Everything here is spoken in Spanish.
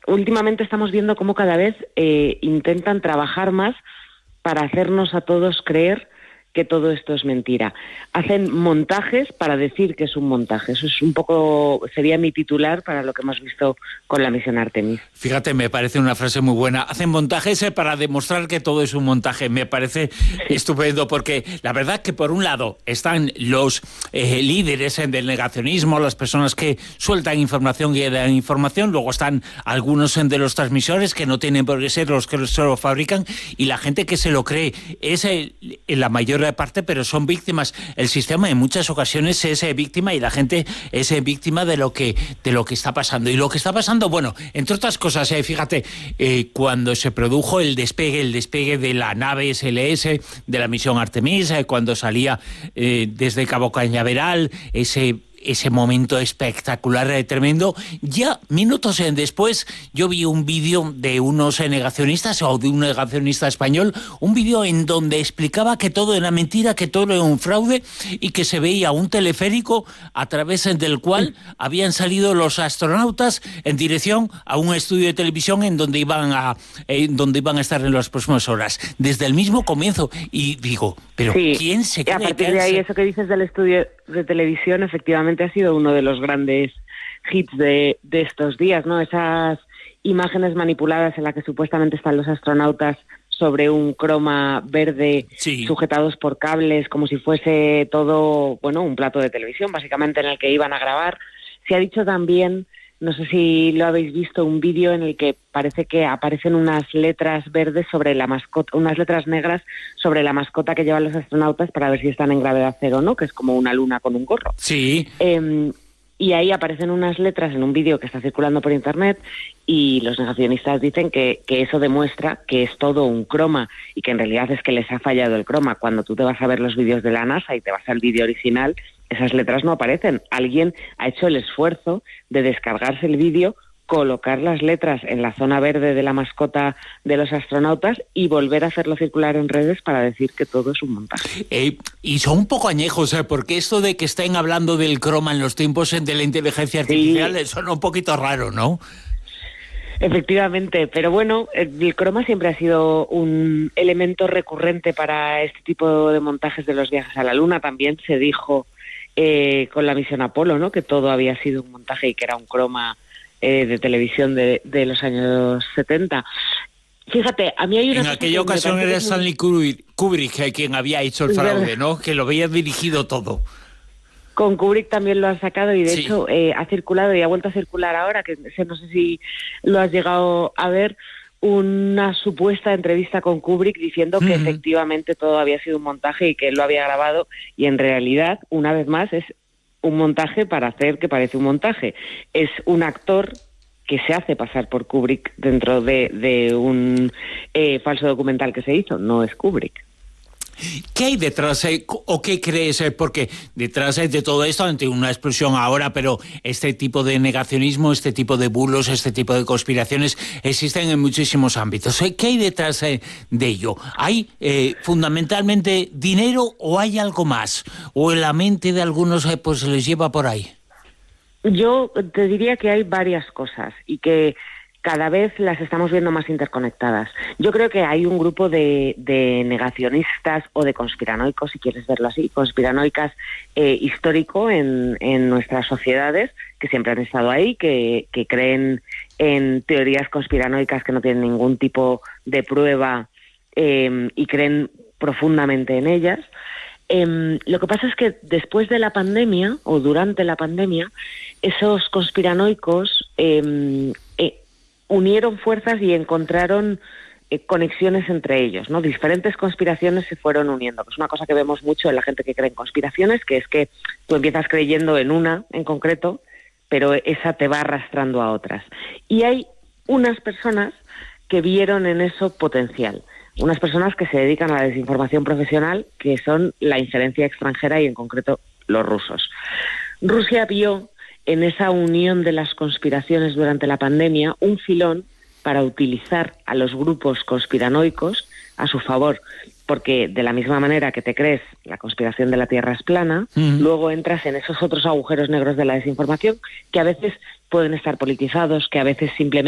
últimamente estamos viendo cómo cada vez intentan trabajar más para hacernos a todos creer que todo esto es mentira. Hacen montajes para decir que es un montaje. Eso es un poco, sería mi titular para lo que hemos visto con la misión Artemis. Fíjate, me parece una frase muy buena. Hacen montajes para demostrar que todo es un montaje. Me parece estupendo, porque la verdad que por un lado están los líderes del negacionismo, las personas que sueltan información y dan información, luego están algunos de los transmisores que no tienen por qué ser los que se lo fabrican, y la gente que se lo cree es la mayor parte, pero son víctimas. El sistema en muchas ocasiones es víctima, y la gente es víctima de lo que está pasando. Y lo que está pasando, bueno, entre otras cosas, fíjate, cuando se produjo el despegue de la nave SLS de la misión Artemis, cuando salía desde Cabo Cañaveral, ese momento espectacular, tremendo. Ya minutos después yo vi un vídeo de unos negacionistas, o de un negacionista español, un vídeo en donde explicaba que todo era mentira, que todo era un fraude, y que se veía un teleférico a través del cual habían salido los astronautas en dirección a un estudio de televisión en donde iban a estar en las próximas horas, desde el mismo comienzo. Y digo, pero sí, ¿quién se cree? A partir de ahí, eso que dices del estudio de televisión, efectivamente ha sido uno de los grandes hits de estos días, ¿no? Esas imágenes manipuladas en las que supuestamente están los astronautas sobre un croma verde, sí, sujetados por cables, como si fuese todo, bueno, un plato de televisión, básicamente, en el que iban a grabar. Se ha dicho también, no sé si lo habéis visto, un vídeo en el que parece que aparecen unas letras verdes sobre la mascota, unas letras negras sobre la mascota que llevan los astronautas, para ver si están en gravedad cero o no, que es como una luna con un gorro. Sí. Y ahí aparecen unas letras en un vídeo que está circulando por internet, y los negacionistas dicen que eso demuestra que es todo un croma, y que en realidad es que les ha fallado el croma. Cuando tú te vas a ver los vídeos de la NASA y te vas al vídeo original, esas letras no aparecen. Alguien ha hecho el esfuerzo de descargarse el vídeo, colocar las letras en la zona verde de la mascota de los astronautas y volver a hacerlo circular en redes para decir que todo es un montaje. Y son un poco añejos, porque esto de que estén hablando del croma en los tiempos de la inteligencia artificial, sí, suena un poquito raro, ¿no? Efectivamente, pero bueno, el croma siempre ha sido un elemento recurrente para este tipo de montajes de los viajes a la Luna. También se dijo con la misión Apolo, ¿no?, que todo había sido un montaje y que era un croma de televisión de los años 70. Fíjate, a mí hay una... En aquella ocasión era Stanley Kubrick quien había hecho el fraude, ¿no?, que lo había dirigido todo. Con Kubrick también lo han sacado, y de sí, hecho ha circulado y ha vuelto a circular ahora, que no sé si lo has llegado a ver, una supuesta entrevista con Kubrick diciendo que efectivamente todo había sido un montaje y que él lo había grabado, y en realidad, una vez más, es un montaje para hacer que parece un montaje. Es un actor que se hace pasar por Kubrick dentro de un falso documental que se hizo, no es Kubrick. ¿Qué hay detrás, o qué crees? Porque detrás de todo esto, ante una explosión ahora, pero este tipo de negacionismo, este tipo de bulos, este tipo de conspiraciones existen en muchísimos ámbitos. ¿Qué hay detrás de ello? ¿Hay fundamentalmente dinero, o hay algo más? ¿O en la mente de algunos pues les lleva por ahí? Yo te diría que hay varias cosas, y que cada vez las estamos viendo más interconectadas. Yo creo que hay un grupo de negacionistas, o de conspiranoicos, si quieres verlo así, conspiranoicas histórico en nuestras sociedades, que siempre han estado ahí, que creen en teorías conspiranoicas que no tienen ningún tipo de prueba, y creen profundamente en ellas. Lo que pasa es que después de la pandemia, o durante la pandemia, esos conspiranoicos unieron fuerzas y encontraron conexiones entre ellos, ¿no? Diferentes conspiraciones se fueron uniendo. Es una cosa que vemos mucho en la gente que cree en conspiraciones, que es que tú empiezas creyendo en una en concreto, pero esa te va arrastrando a otras. Y hay unas personas que vieron en eso potencial. Unas personas que se dedican a la desinformación profesional, que son la injerencia extranjera, y en concreto los rusos. Rusia vio en esa unión de las conspiraciones durante la pandemia un filón para utilizar a los grupos conspiranoicos a su favor, porque de la misma manera que te crees la conspiración de la Tierra es plana, luego entras en esos otros agujeros negros de la desinformación, que a veces pueden estar politizados, que a veces simplemente